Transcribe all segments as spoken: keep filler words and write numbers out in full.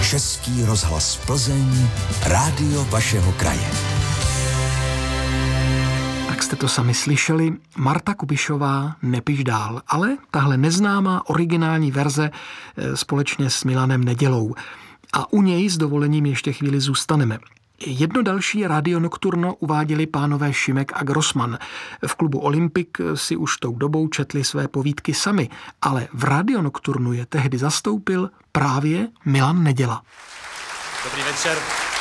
Český rozhlas Plzeň, rádio vašeho kraje. Tak jste to sami slyšeli, Marta Kubišová Nepiš dál, ale tahle neznámá originální verze společně s Milanem Nedělou. A u něj s dovolením ještě chvíli zůstaneme. Jedno další Radio Nocturno uváděli pánové Šimek a Grossman. V klubu Olympik si už tou dobou četli své povídky sami, ale v Radio Nocturnu je tehdy zastoupil právě Milan Neděla. Dobrý večer.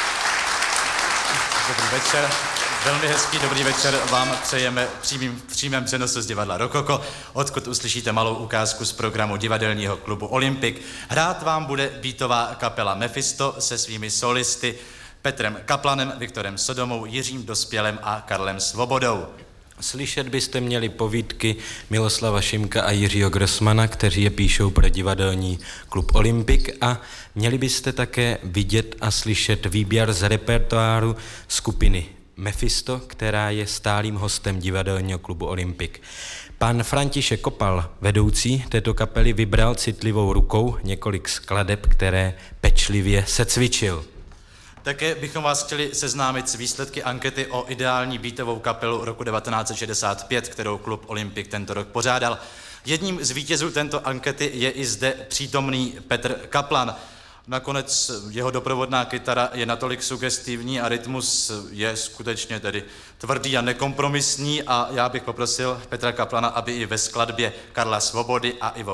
Dobrý večer. Velmi hezký dobrý večer vám přejeme v přímým, přímém přenosu z divadla Rokoko, odkud uslyšíte malou ukázku z programu divadelního klubu Olympik. Hrát vám bude beatová kapela Mephisto se svými solisty Petrem Kaplanem, Viktorem Sodomou, Jiřím Dospělem a Karlem Svobodou. Slyšet byste měli povídky Miloslava Šimka a Jiřího Grossmana, kteří je píšou pro divadelní klub Olympik, a měli byste také vidět a slyšet výběr z repertoáru skupiny Mephisto, která je stálým hostem divadelního klubu Olympik. Pan František Kopal, vedoucí této kapely, vybral citlivou rukou několik skladeb, které pečlivě secvičil. Také bychom vás chtěli seznámit s výsledky ankety o ideální beatovou kapelu roku devatenáct set šedesát pět, kterou klub Olympik tento rok pořádal. Jedním z vítězů této ankety je i zde přítomný Petr Kaplan. Nakonec jeho doprovodná kytara je natolik sugestivní a rytmus je skutečně tedy tvrdý a nekompromisní, a já bych poprosil Petra Kaplana, aby i ve skladbě Karla Svobody a Ivo